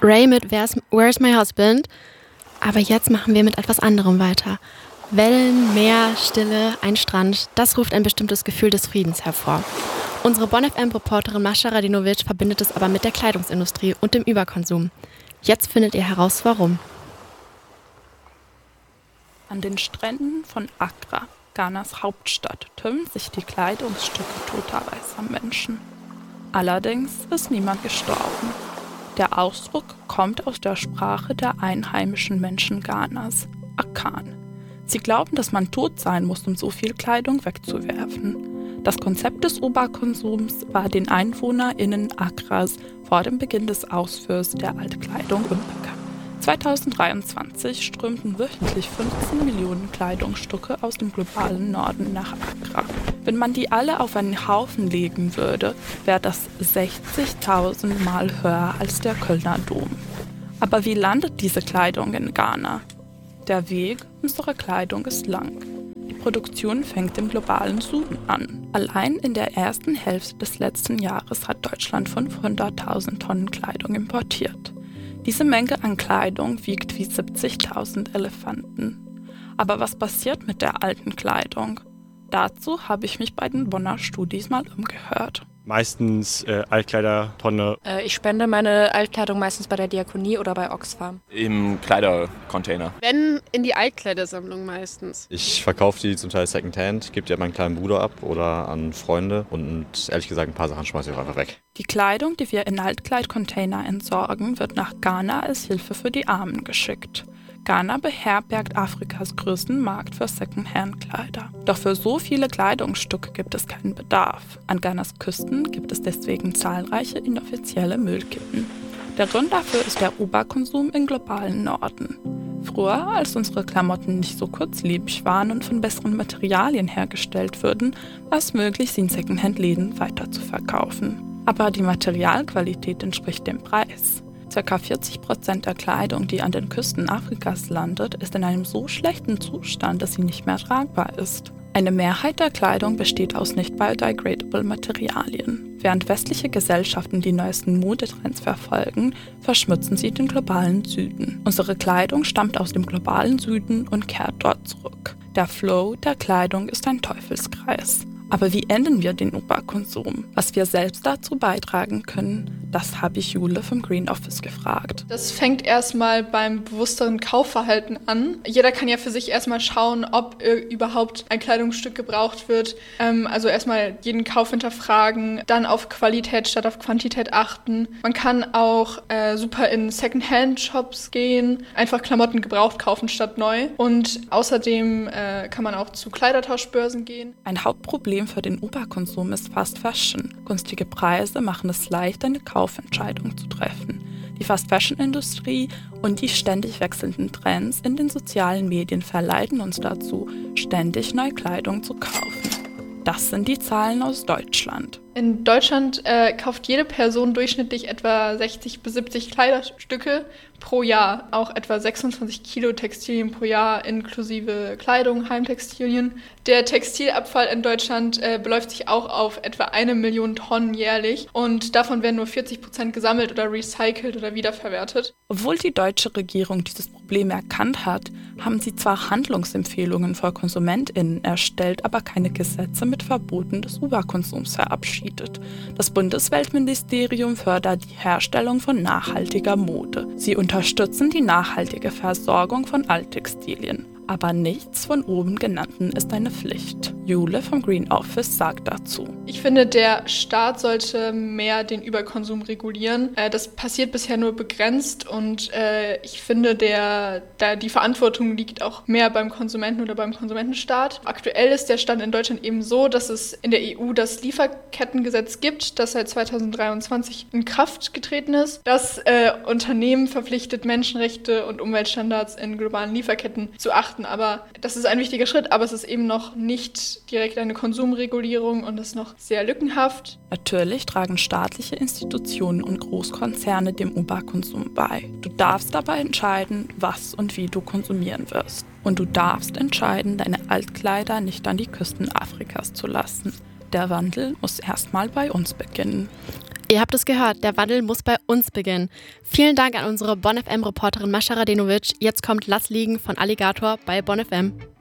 Ray mit Where's My Husband? Aber jetzt machen wir mit etwas anderem weiter. Wellen, Meer, Stille, ein Strand, das ruft ein bestimmtes Gefühl des Friedens hervor. Unsere Bonn FM-Reporterin Mascha Radinovic verbindet es aber mit der Kleidungsindustrie und dem Überkonsum. Jetzt findet ihr heraus, warum. An den Stränden von Accra, Ghanas Hauptstadt, türmen sich die Kleidungsstücke toter weißer Menschen. Allerdings ist niemand gestorben. Der Ausdruck kommt aus der Sprache der einheimischen Menschen Ghanas, Akan. Sie glauben, dass man tot sein muss, um so viel Kleidung wegzuwerfen. Das Konzept des Oberkonsums war den EinwohnerInnen Accras vor dem Beginn des Ausführs der Altkleidung unbekannt. 2023 strömten wöchentlich 15 Millionen Kleidungsstücke aus dem globalen Norden nach Accra. Wenn man die alle auf einen Haufen legen würde, wäre das 60.000 Mal höher als der Kölner Dom. Aber wie landet diese Kleidung in Ghana? Der Weg unserer Kleidung ist lang. Die Produktion fängt im globalen Süden an. Allein in der ersten Hälfte des letzten Jahres hat Deutschland 500.000 Tonnen Kleidung importiert. Diese Menge an Kleidung wiegt wie 70.000 Elefanten. Aber was passiert mit der alten Kleidung? Dazu habe ich mich bei den Bonner Studis mal umgehört. Meistens Altkleidertonne. Ich spende meine Altkleidung meistens bei der Diakonie oder bei Oxfam. Im Kleidercontainer. Wenn, in die Altkleidersammlung meistens. Ich verkaufe die zum Teil Secondhand, gebe die an meinen kleinen Bruder ab oder an Freunde und ehrlich gesagt ein paar Sachen schmeiße ich auch einfach weg. Die Kleidung, die wir in Altkleidcontainer entsorgen, wird nach Ghana als Hilfe für die Armen geschickt. Ghana beherbergt Afrikas größten Markt für Secondhand-Kleider. Doch für so viele Kleidungsstücke gibt es keinen Bedarf. An Ghanas Küsten gibt es deswegen zahlreiche inoffizielle Müllkippen. Der Grund dafür ist der Oberkonsum im globalen Norden. Früher, als unsere Klamotten nicht so kurzlebig waren und von besseren Materialien hergestellt wurden, war es möglich, sie in Secondhand-Läden weiter zu verkaufen. Aber die Materialqualität entspricht dem Preis. Ca. 40% der Kleidung, die an den Küsten Afrikas landet, ist in einem so schlechten Zustand, dass sie nicht mehr tragbar ist. Eine Mehrheit der Kleidung besteht aus nicht biodegradable Materialien. Während westliche Gesellschaften die neuesten Modetrends verfolgen, verschmutzen sie den globalen Süden. Unsere Kleidung stammt aus dem globalen Süden und kehrt dort zurück. Der Flow der Kleidung ist ein Teufelskreis. Aber wie enden wir den Oberkonsum? Was wir selbst dazu beitragen können, das habe ich Jule vom Green Office gefragt. Das fängt erstmal beim bewussteren Kaufverhalten an. Jeder kann ja für sich erstmal schauen, ob überhaupt ein Kleidungsstück gebraucht wird. Also erstmal jeden Kauf hinterfragen, dann auf Qualität statt auf Quantität achten. Man kann auch super in Secondhand-Shops gehen, einfach Klamotten gebraucht kaufen statt neu. Und außerdem kann man auch zu Kleidertauschbörsen gehen. Ein Hauptproblem für den Oberkonsum ist Fast Fashion. Günstige Preise machen es leicht, eine Kaufentscheidung zu treffen. Die Fast-Fashion-Industrie und die ständig wechselnden Trends in den sozialen Medien verleiten uns dazu, ständig neue Kleidung zu kaufen. Das sind die Zahlen aus Deutschland. In Deutschland kauft jede Person durchschnittlich etwa 60 bis 70 Kleiderstücke pro Jahr. Auch etwa 26 Kilo Textilien pro Jahr inklusive Kleidung, Heimtextilien. Der Textilabfall in Deutschland beläuft sich auch auf etwa 1 Million Tonnen jährlich. Und davon werden nur 40% gesammelt oder recycelt oder wiederverwertet. Obwohl die deutsche Regierung dieses Problem erkannt hat, haben sie zwar Handlungsempfehlungen für KonsumentInnen erstellt, aber keine Gesetze mit Verboten des Überkonsums verabschiedet. Das Bundesweltministerium fördert die Herstellung von nachhaltiger Mode. Sie unterstützen die nachhaltige Versorgung von Alttextilien. Aber nichts von oben genannten ist eine Pflicht. Jule vom Green Office sagt dazu. Ich finde, der Staat sollte mehr den Überkonsum regulieren. Das passiert bisher nur begrenzt und ich finde, die Verantwortung liegt auch mehr beim Konsumenten oder beim Konsumentenstaat. Aktuell ist der Stand in Deutschland eben so, dass es in der EU das Lieferkettengesetz gibt, das seit 2023 in Kraft getreten ist, das Unternehmen verpflichtet, Menschenrechte und Umweltstandards in globalen Lieferketten zu achten. Aber das ist ein wichtiger Schritt, aber es ist eben noch nicht direkt eine Konsumregulierung und ist noch sehr lückenhaft. Natürlich tragen staatliche Institutionen und Großkonzerne dem Oberkonsum bei. Du darfst dabei entscheiden, was und wie du konsumieren wirst. Und du darfst entscheiden, deine Altkleider nicht an die Küsten Afrikas zu lassen. Der Wandel muss erstmal bei uns beginnen. Ihr habt es gehört, der Wandel muss bei uns beginnen. Vielen Dank an unsere Bonn FM-Reporterin Mascha Radenovic. Jetzt kommt Lass liegen von Alligator bei Bonn FM.